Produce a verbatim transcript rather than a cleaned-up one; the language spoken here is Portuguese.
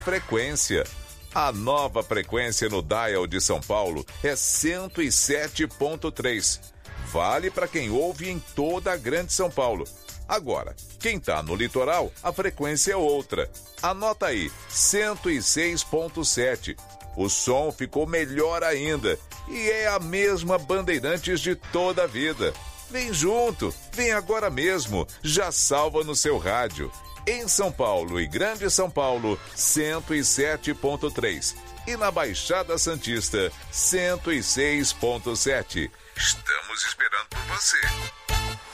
frequência. A nova frequência no dial de São Paulo é cento e sete ponto três. Vale para quem ouve em toda a Grande São Paulo. Agora, quem está no litoral, a frequência é outra. Anota aí, cento e seis ponto sete. O som ficou melhor ainda e é a mesma Bandeirantes de toda a vida. Vem junto, vem agora mesmo, já salva no seu rádio. Em São Paulo e Grande São Paulo, cento e sete ponto três. E na Baixada Santista, cento e seis ponto sete. Estamos esperando por você.